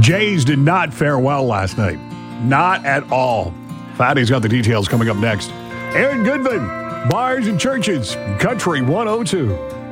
Jays did not fare well last night. Not at all. Fatty's got the details coming up next. Aaron Goodman, Bars and Churches, Country 102.